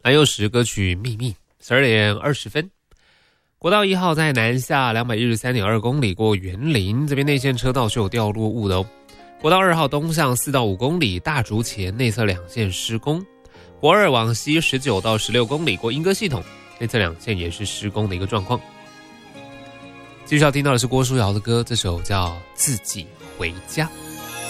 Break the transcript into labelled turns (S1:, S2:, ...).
S1: 蓝又时歌曲《秘密》，12点20分。国道1号在南下213.2公里过园林，这边内线车道是有掉落物的哦。国道2号东向4到5公里，大竹前内侧2线施工。国2往西19到16公里过莺歌系统，内侧2线也是施工的一个状况。继续要听到的是郭书瑶的歌，这首叫《自己回家》。